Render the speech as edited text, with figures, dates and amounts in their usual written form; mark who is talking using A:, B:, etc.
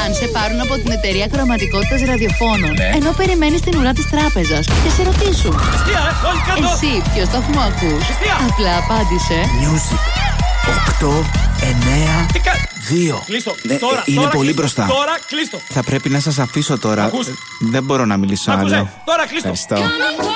A: Αν σε πάρουν από την εταιρεία κροματικότητας ραδιοφώνων,
B: Ναι.
A: ενώ περιμένεις την ουρά της τράπεζας και σε ρωτήσουν,
B: Όλοι κάτω!
A: εσύ ποιο σταθμό ακούς? Απλά απάντησε.
C: Music 8, 9,
B: Τι
C: 2.
B: Κλείστο.
C: Ναι,
B: Τώρα,
C: είναι
B: τώρα,
C: πολύ
B: κλείστο.
C: μπροστά.
B: Τώρα κλείστο.
C: Θα πρέπει να σας αφήσω τώρα.
B: Ακούς?
C: Δεν μπορώ να μιλήσω
B: Άκουσε.
C: άλλο.
B: Τώρα κλείστο.
C: Ευχαριστώ.